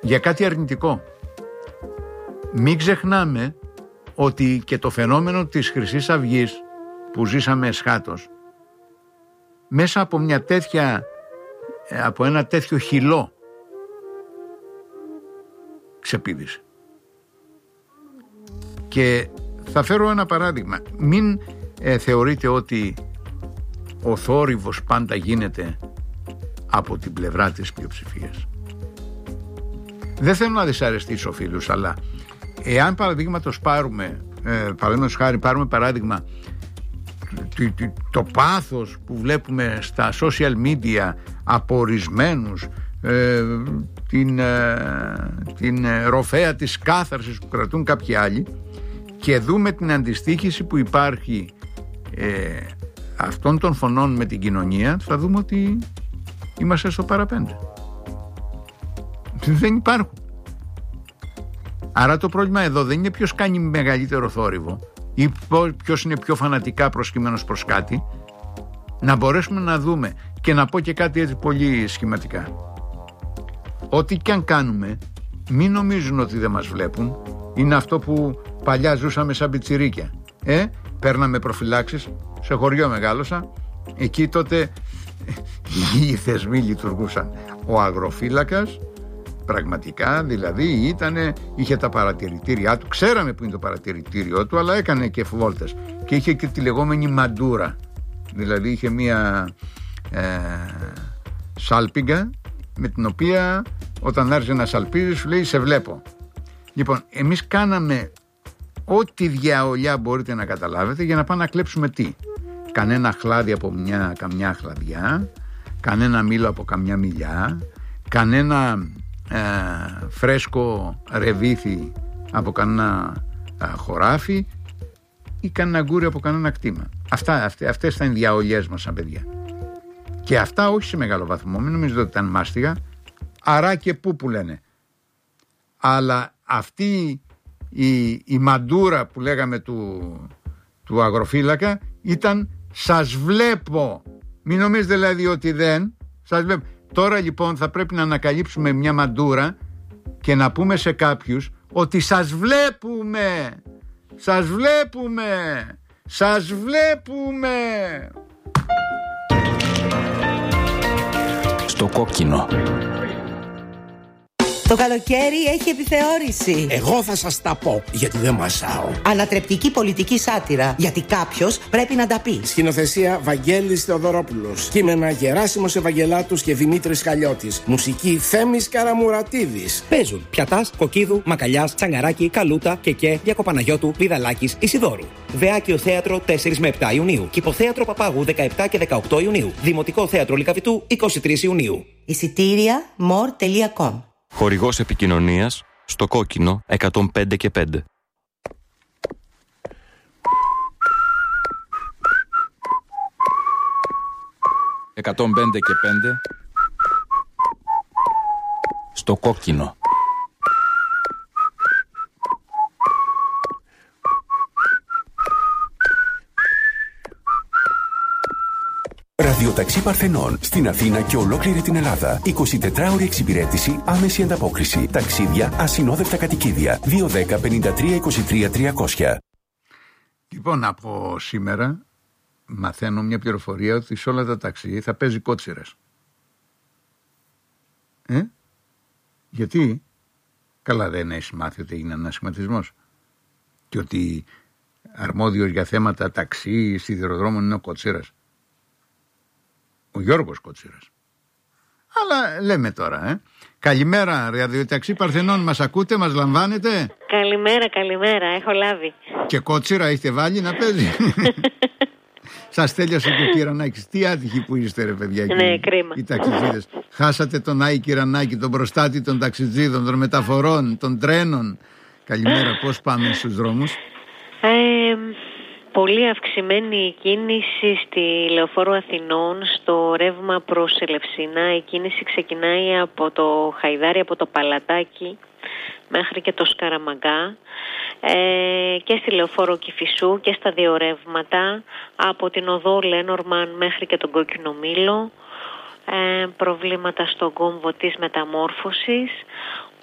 για κάτι αρνητικό. Μην ξεχνάμε ότι και το φαινόμενο της Χρυσής Αυγής που ζήσαμε εσχάτως, μέσα από ένα τέτοιο χυλό ξεπήδησε. Και θα φέρω ένα παράδειγμα. Μην θεωρείτε ότι ο θόρυβος πάντα γίνεται από την πλευρά της πλειοψηφίας. Δεν θέλω να δυσαρεστήσω φίλους, αλλά εάν παραδείγματος πάρουμε παράδειγμα το πάθος που βλέπουμε στα social media από ορισμένους, την ροφέα της κάθαρσης που κρατούν κάποιοι άλλοι, και δούμε την αντιστοίχηση που υπάρχει αυτών των φωνών με την κοινωνία, θα δούμε ότι είμαστε στο παραπέντε. Δεν υπάρχουν. Άρα το πρόβλημα εδώ δεν είναι ποιος κάνει μεγαλύτερο θόρυβο ή ποιος είναι πιο φανατικά προσκύμενος προς κάτι. Να μπορέσουμε να δούμε, και να πω και κάτι έτσι πολύ σχηματικά. Ό,τι και αν κάνουμε, μην νομίζουν ότι δεν μας βλέπουν. Είναι αυτό που παλιά ζούσαμε σαν πιτσιρίκια. Παίρναμε προφυλάξεις. Σε χωριό μεγάλωσα. Εκεί τότε οι θεσμοί λειτουργούσαν. Ο αγροφύλακας, πραγματικά, δηλαδή είχε τα παρατηρητήριά του. Ξέραμε που είναι το παρατηρητήριό του, αλλά έκανε και βόλτες. Και είχε και τη λεγόμενη μαντούρα. Δηλαδή είχε μία σάλπιγγα, με την οποία όταν άρχισε να σαλπίζει σου λέει σε βλέπω. Λοιπόν, εμείς κάναμε ό,τι διαολιά μπορείτε να καταλάβετε για να πάμε να κλέψουμε τι. Κανένα χλάδι από καμιά χλαδιά, κανένα μήλο από καμιά μιλιά, κανένα φρέσκο ρεβίθι από κανένα χωράφι ή κανένα γκούρι από κανένα κτήμα. Αυτές ήταν οι διαολιές μας σαν παιδιά. Και αυτά όχι σε μεγάλο βαθμό, μην νομίζετε ότι ήταν μάστιγα, αρά και που λένε. Αλλά αυτή η μαντούρα που λέγαμε του αγροφύλακα ήταν σας βλέπω. Μην νομίζετε δηλαδή ότι δεν σας βλέπω. Τώρα λοιπόν θα πρέπει να ανακαλύψουμε μια μαντούρα και να πούμε σε κάποιους ότι σας βλέπουμε. Σας βλέπουμε. Σας βλέπουμε. Στο κόκκινο. Το καλοκαίρι έχει επιθεώρηση. Εγώ θα σας τα πω, γιατί δεν μασάω. Ανατρεπτική πολιτική σάτυρα, γιατί κάποιος πρέπει να τα πει. Σκηνοθεσία Βαγγέλης Θεοδωρόπουλος. Κείμενα Γεράσιμος Ευαγγελάτους και Δημήτρης Χαλιώτης. Μουσική Θέμης Καραμουρατίδης. Παίζουν Πιατάς, Κοκκίδου, Μακαλιάς, Τσαγκαράκη, Καλούτα, Κεκέ, Διακοπαναγιώτου, Βιδαλάκης, Ισιδόρου. Δεάκιο Θέατρο 4 με 7 Ιουνίου. Κηποθέατρο Παπάγου 17 και 18 Ιουνίου. Δημοτικό Θέατρο Λυκαβητού 23 Ιουνίου. Εισιτήρια more.com. Χορηγός επικοινωνίας στο κόκκινο 105 και 5. 105 και 5 στο κόκκινο. Ραδιοταξί Παρθενών στην Αθήνα και ολόκληρη την Ελλάδα. 24ωρη εξυπηρέτηση, άμεση ανταπόκριση. Ταξίδια, ασυνόδευτα κατοικίδια. 210 53 23 300. Λοιπόν, από σήμερα μαθαίνω μια πληροφορία ότι σε όλα τα ταξί θα παίζει Κότσιρας. Γιατί? Καλά, δεν έχεις μάθει ότι έγινε ένας σχηματισμός και ότι αρμόδιος για θέματα ταξί σιδηροδρόμων είναι ο Κότσιρας. Ο Γιώργος Κότσιρας. Αλλά λέμε τώρα, Καλημέρα, Ραδιοταξί Παρθενών, μας ακούτε, μας λαμβάνετε? Καλημέρα, έχω λάβει. Και Κότσιρα έχετε βάλει να παίζει? Σας τέλειωσε και ο Κυρανάκης. Τι άτυχοι που είστε ρε παιδιά. Ναι, κρίμα. Οι ταξιτζίδες. Χάσατε τον Άη Κυρανάκη, τον προστάτη των ταξιτζίδων, των μεταφορών, των τρένων. Καλημέρα, πώς πάμε στους δρόμους? Πολύ αυξημένη κίνηση στη Λεωφόρο Αθηνών, στο ρεύμα προς Ελευσίνα. Η κίνηση ξεκινάει από το Χαϊδάρι, από το Παλατάκι μέχρι και το Σκαραμαγκά, και στη Λεωφόρο Κηφισού και στα δύο ρεύματα, από την οδό Λένορμαν μέχρι και τον Κόκκινο Μήλο. Προβλήματα στον κόμβο της Μεταμόρφωσης.